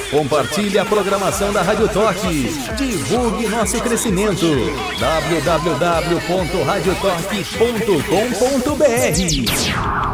Compartilhe a programação da Rádio Torque. Divulgue nosso crescimento. www.radiotorque.com.br